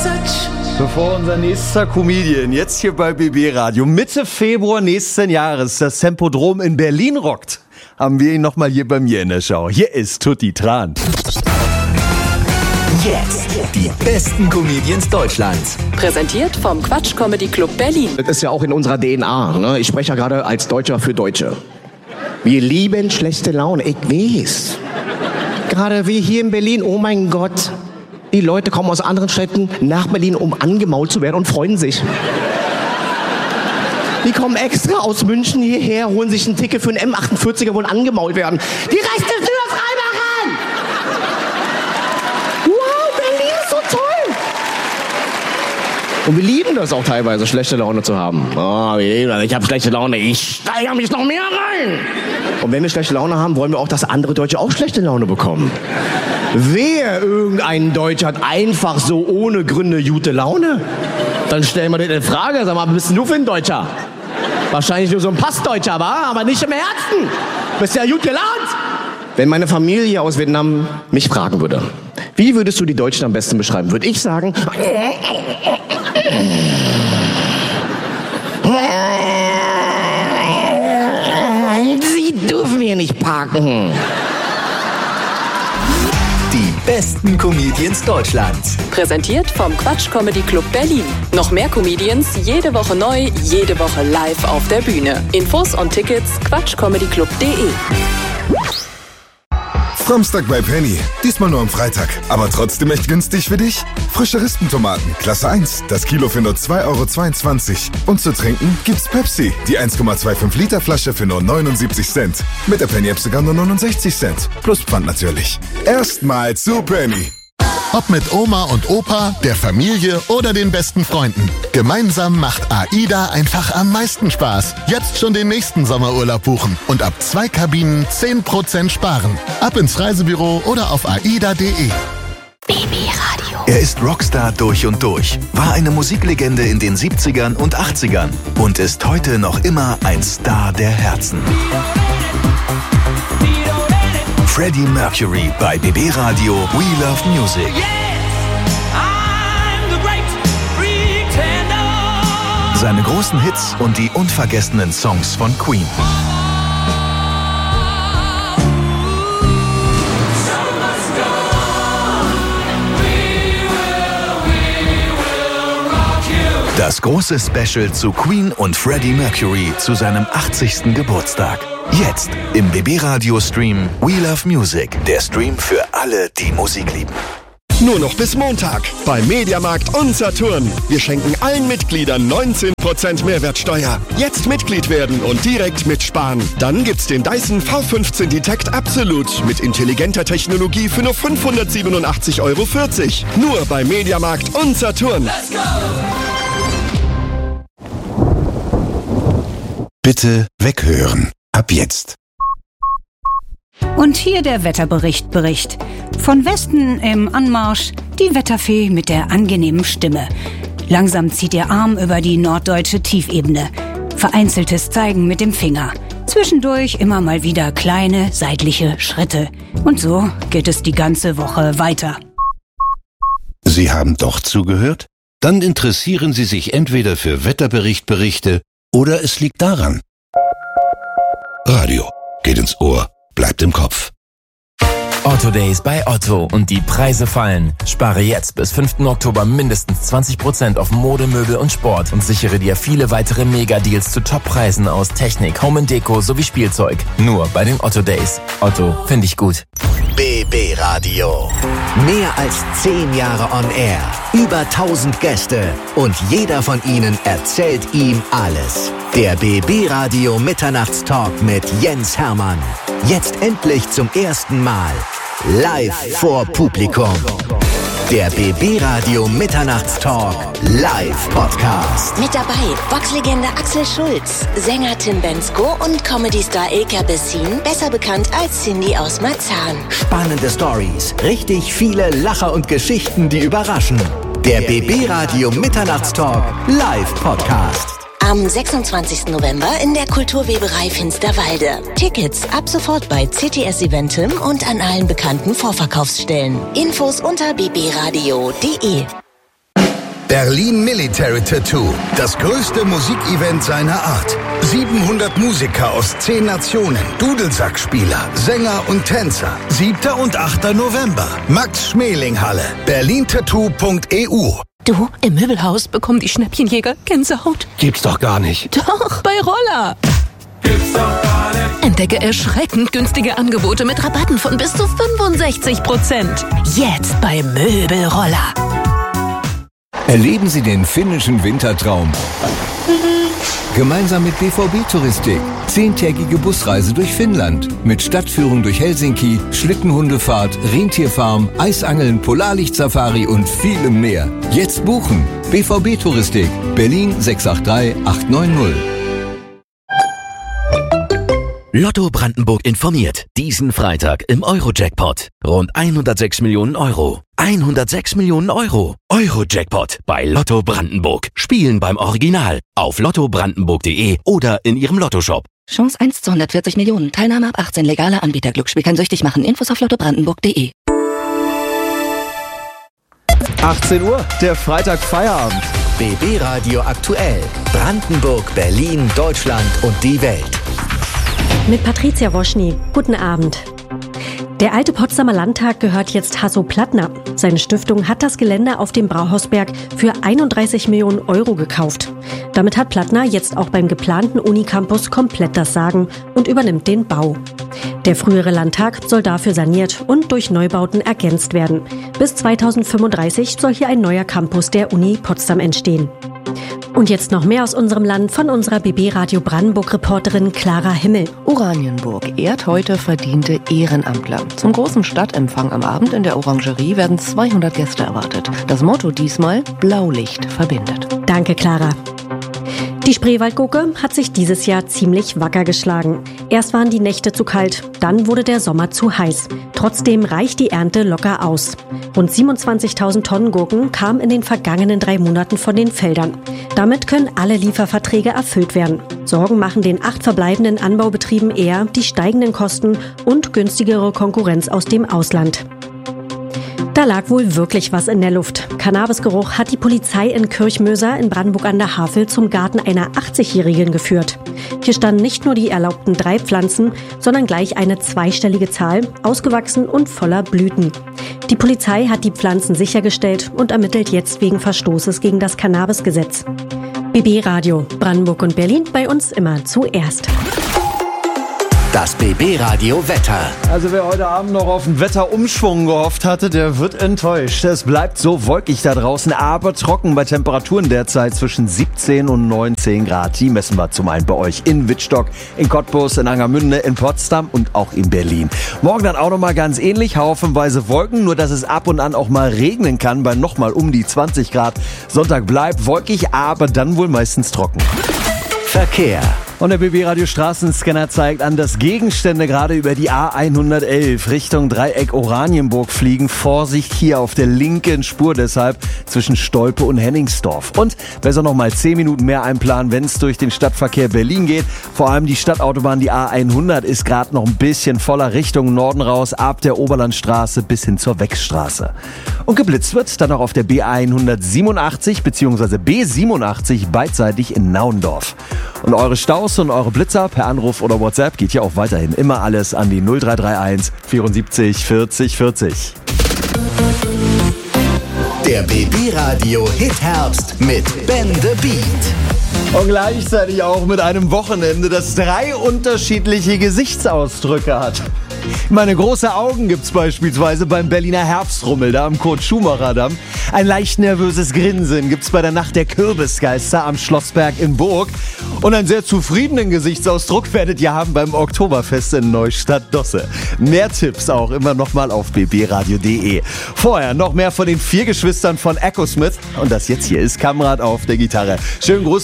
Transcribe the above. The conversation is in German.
Bevor unser nächster Comedian jetzt hier bei BB Radio Mitte Februar nächsten Jahres das Tempodrom in Berlin rockt, haben wir ihn nochmal hier bei mir in der Show. Hier ist Tutti Tran. Jetzt die besten Comedians Deutschlands. Präsentiert vom Quatsch Comedy Club Berlin. Das ist ja auch in unserer DNA. Ne? Ich spreche ja gerade als Deutscher für Deutsche. Wir lieben schlechte Laune, ich weiß. Gerade wir hier in Berlin, oh mein Gott. Die Leute kommen aus anderen Städten nach Berlin, um angemault zu werden und freuen sich. Die kommen extra aus München hierher, holen sich ein Ticket für einen M48er, wollen angemault werden. Die rechte Tür frei machen! Wow, Berlin ist so toll! Und wir lieben das auch teilweise, schlechte Laune zu haben. Oh, ich habe schlechte Laune, ich steigere mich noch mehr rein! Und wenn wir schlechte Laune haben, wollen wir auch, dass andere Deutsche auch schlechte Laune bekommen. Wer irgendein Deutscher hat einfach so ohne Gründe gute Laune? Dann stellen wir dir eine Frage, sag mal, was bist denn du für ein Deutscher? Wahrscheinlich nur so ein Passdeutscher, aber nicht im Herzen. Bist ja gut gelaunt. Wenn meine Familie aus Vietnam mich fragen würde, wie würdest du die Deutschen am besten beschreiben, würde ich sagen, sie dürfen hier nicht parken. Die besten Comedians Deutschlands. Präsentiert vom Quatsch Comedy Club Berlin. Noch mehr Comedians, jede Woche neu, jede Woche live auf der Bühne. Infos und Tickets quatschcomedyclub.de. Samstag bei Penny. Diesmal nur am Freitag. Aber trotzdem echt günstig für dich? Frische Rispentomaten, Klasse 1. Das Kilo für nur 2,22 €. Und zu trinken gibt's Pepsi. Die 1,25 Liter Flasche für nur 79 Cent. Mit der Penny-App sogar nur 69 Cent. Plus Pfand natürlich. Erstmal zu Penny. Ob mit Oma und Opa, der Familie oder den besten Freunden. Gemeinsam macht AIDA einfach am meisten Spaß. Jetzt schon den nächsten Sommerurlaub buchen und ab 2 Kabinen 10% sparen. Ab ins Reisebüro oder auf aida.de. BB Radio. Er ist Rockstar durch und durch, war eine Musiklegende in den 70ern und 80ern und ist heute noch immer ein Star der Herzen. Freddie Mercury bei BB Radio We Love Music. Seine großen Hits und die unvergessenen Songs von Queen. Das große Special zu Queen und Freddie Mercury zu seinem 80. Geburtstag. Jetzt im BB-Radio-Stream We Love Music. Der Stream für alle, die Musik lieben. Nur noch bis Montag bei Mediamarkt und Saturn. Wir schenken allen Mitgliedern 19% Mehrwertsteuer. Jetzt Mitglied werden und direkt mitsparen. Dann gibt's den Dyson V15 Detect Absolute mit intelligenter Technologie für nur 587,40 €. Nur bei Mediamarkt und Saturn. Let's go! Bitte weghören. Ab jetzt. Und hier der Wetterbericht. Von Westen im Anmarsch die Wetterfee mit der angenehmen Stimme. Langsam zieht ihr Arm über die norddeutsche Tiefebene. Vereinzeltes Zeigen mit dem Finger. Zwischendurch immer mal wieder kleine seitliche Schritte. Und so geht es die ganze Woche weiter. Sie haben doch zugehört? Dann interessieren Sie sich entweder für Wetterberichte oder es liegt daran. Radio geht ins Ohr, bleibt im Kopf. Otto Days bei Otto und die Preise fallen. Spare jetzt bis 5. Oktober mindestens 20% auf Mode, Möbel und Sport und sichere dir viele weitere Mega-Deals zu Top-Preisen aus Technik, Home & Deko sowie Spielzeug. Nur bei den Otto Days. Otto, finde ich gut. BB Radio. Mehr als 10 Jahre on Air. Über 1000 Gäste. Und jeder von ihnen erzählt ihm alles. Der BB Radio Mitternachtstalk mit Jens Hermann. Jetzt endlich zum ersten Mal. Live vor Publikum. Der BB Radio Mitternachtstalk Live Podcast. Mit dabei Boxlegende Axel Schulz, Sänger Tim Bendzko und Comedy-Star Ilka Bessin, besser bekannt als Cindy aus Marzahn. Spannende Stories, richtig viele Lacher und Geschichten, die überraschen. Der BB Radio Mitternachtstalk Live Podcast. Am 26. November in der Kulturweberei Finsterwalde. Tickets ab sofort bei CTS Eventim und an allen bekannten Vorverkaufsstellen. Infos unter bbradio.de. Berlin Military Tattoo. Das größte Musikevent seiner Art. 700 Musiker aus 10 Nationen, Dudelsackspieler, Sänger und Tänzer. 7. und 8. November. Max-Schmeling-Halle. berlintattoo.eu. Du, im Möbelhaus bekommen die Schnäppchenjäger Gänsehaut. Gibt's doch gar nicht. Doch, bei Roller. Gibt's doch gar nicht. Entdecke erschreckend günstige Angebote mit Rabatten von bis zu 65%. Jetzt bei Möbelroller. Erleben Sie den finnischen Wintertraum. Gemeinsam mit BVB Touristik. 10-tägige Busreise durch Finnland. Mit Stadtführung durch Helsinki, Schlittenhundefahrt, Rentierfarm, Eisangeln, Polarlichtsafari und vielem mehr. Jetzt buchen. BVB Touristik. Berlin 683 890. Lotto Brandenburg informiert. Diesen Freitag im Euro-Jackpot. Rund 106 Millionen Euro. 106 Millionen Euro. Euro-Jackpot bei Lotto Brandenburg. Spielen beim Original. Auf lottobrandenburg.de oder in Ihrem Lottoshop. Chance 1 zu 140 Millionen. Teilnahme ab 18. Legaler Anbieter. Glücksspiel kann süchtig machen. Infos auf lottobrandenburg.de. 18 Uhr, der Freitag Feierabend. BB Radio aktuell. Brandenburg, Berlin, Deutschland und die Welt. Mit Patricia Woschny. Guten Abend. Der alte Potsdamer Landtag gehört jetzt Hasso Plattner. Seine Stiftung hat das Gelände auf dem Brauhausberg für 31 Millionen Euro gekauft. Damit hat Plattner jetzt auch beim geplanten Unicampus komplett das Sagen und übernimmt den Bau. Der frühere Landtag soll dafür saniert und durch Neubauten ergänzt werden. Bis 2035 soll hier ein neuer Campus der Uni Potsdam entstehen. Und jetzt noch mehr aus unserem Land von unserer BB Radio Brandenburg-Reporterin Clara Himmel. Oranienburg ehrt heute verdiente Ehrenamtler. Zum großen Stadtempfang am Abend in der Orangerie werden 200 Gäste erwartet. Das Motto diesmal: Blaulicht verbindet. Danke, Clara. Die Spreewaldgurke hat sich dieses Jahr ziemlich wacker geschlagen. Erst waren die Nächte zu kalt, dann wurde der Sommer zu heiß. Trotzdem reicht die Ernte locker aus. Rund 27.000 Tonnen Gurken kamen in den vergangenen 3 Monaten von den Feldern. Damit können alle Lieferverträge erfüllt werden. Sorgen machen den 8 verbleibenden Anbaubetrieben eher die steigenden Kosten und günstigere Konkurrenz aus dem Ausland. Da lag wohl wirklich was in der Luft. Cannabisgeruch hat die Polizei in Kirchmöser in Brandenburg an der Havel zum Garten einer 80-Jährigen geführt. Hier standen nicht nur die erlaubten 3 Pflanzen, sondern gleich eine zweistellige Zahl, ausgewachsen und voller Blüten. Die Polizei hat die Pflanzen sichergestellt und ermittelt jetzt wegen Verstoßes gegen das Cannabisgesetz. BB Radio, Brandenburg und Berlin, bei uns immer zuerst. Das BB Radio Wetter. Also wer heute Abend noch auf einen Wetterumschwung gehofft hatte, der wird enttäuscht. Es bleibt so wolkig da draußen, aber trocken bei Temperaturen derzeit zwischen 17 und 19 Grad. Die messen wir zum einen bei euch in Wittstock, in Cottbus, in Angermünde, in Potsdam und auch in Berlin. Morgen dann auch nochmal ganz ähnlich, haufenweise Wolken, nur dass es ab und an auch mal regnen kann bei nochmal um die 20 Grad. Sonntag bleibt wolkig, aber dann wohl meistens trocken. Verkehr. Und der BB-Radio Straßenscanner zeigt an, dass Gegenstände gerade über die A111 Richtung Dreieck Oranienburg fliegen. Vorsicht hier auf der linken Spur deshalb zwischen Stolpe und Henningsdorf. Und besser noch mal 10 Minuten mehr einplanen, wenn es durch den Stadtverkehr Berlin geht. Vor allem die Stadtautobahn, die A100, ist gerade noch ein bisschen voller Richtung Norden raus, ab der Oberlandstraße bis hin zur Wechstraße. Und geblitzt wird dann auch auf der B187 bzw. B87 beidseitig in Naundorf. Und eure Staus und eure Blitzer per Anruf oder WhatsApp geht ja auch weiterhin immer alles an die 0331 74 40 40. Der BB Radio Hit Herbst mit Ben the Beat. Und gleichzeitig auch mit einem Wochenende, das 3 unterschiedliche Gesichtsausdrücke hat. Meine große Augen gibt's beispielsweise beim Berliner Herbstrummel, da am Kurt-Schumacher-Damm. Ein leicht nervöses Grinsen gibt's bei der Nacht der Kürbisgeister am Schlossberg in Burg. Und einen sehr zufriedenen Gesichtsausdruck werdet ihr haben beim Oktoberfest in Neustadt-Dosse. Mehr Tipps auch immer noch mal auf bbradio.de. Vorher noch mehr von den 4 Geschwistern von Echosmith. Und das jetzt hier ist Kamrat auf der Gitarre. Schönen Gruß